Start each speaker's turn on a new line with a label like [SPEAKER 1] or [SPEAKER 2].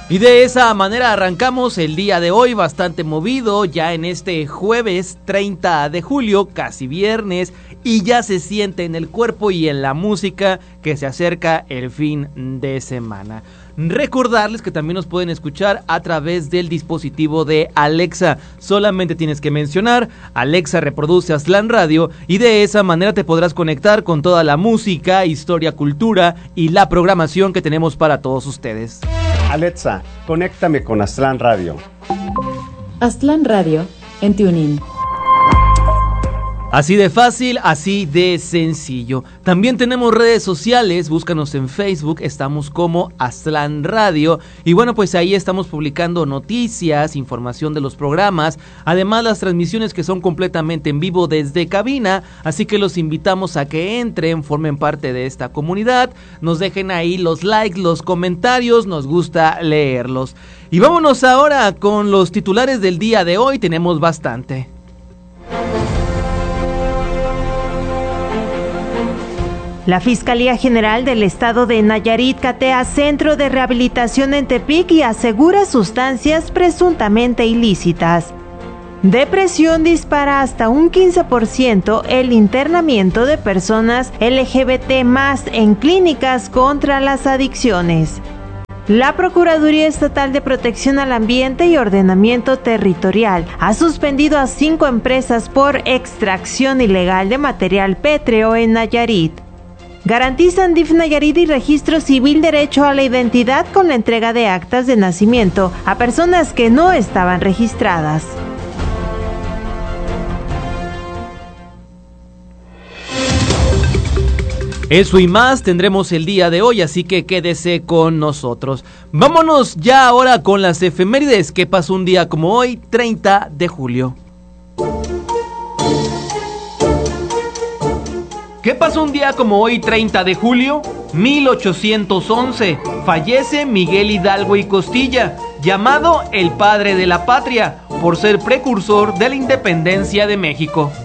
[SPEAKER 1] Y de esa manera arrancamos el día de hoy bastante movido, ya en este jueves 30 de julio, casi viernes, y ya se siente en el cuerpo y en la música que se acerca el fin de semana. Recordarles que también nos pueden escuchar a través del dispositivo de Alexa. Solamente tienes que mencionar Alexa reproduce Aztlán Radio y de esa manera te podrás conectar con toda la música, historia, cultura y la programación que tenemos para todos ustedes.
[SPEAKER 2] Alexa, conéctame con Aztlán Radio.
[SPEAKER 3] Aztlán Radio en TuneIn.
[SPEAKER 1] Así de fácil, así de sencillo. También tenemos redes sociales, búscanos en Facebook, estamos como Aztlán Radio. Y bueno, pues ahí estamos publicando noticias, información de los programas, además las transmisiones que son completamente en vivo desde cabina. Así que los invitamos a que entren, formen parte de esta comunidad, nos dejen ahí los likes, los comentarios, nos gusta leerlos. Y vámonos ahora con los titulares del día de hoy, tenemos bastante.
[SPEAKER 4] La Fiscalía General del Estado de Nayarit catea centro de rehabilitación en Tepic y asegura sustancias presuntamente ilícitas. Depresión dispara hasta un 15% el internamiento de personas LGBT+ en clínicas contra las adicciones. La Procuraduría Estatal de Protección al Ambiente y Ordenamiento Territorial ha suspendido a 5 empresas por extracción ilegal de material pétreo en Nayarit. Garantizan DIF Nayarit y Registro Civil derecho a la identidad con la entrega de actas de nacimiento a personas que no estaban registradas.
[SPEAKER 1] Eso y más tendremos el día de hoy, así que quédese con nosotros. Vámonos ya ahora con las efemérides que pasó un día como hoy, 30 de julio. ¿Qué pasó un día como hoy, 30 de julio? 1811, fallece Miguel Hidalgo y Costilla, llamado el padre de la patria, por ser precursor de la independencia de México.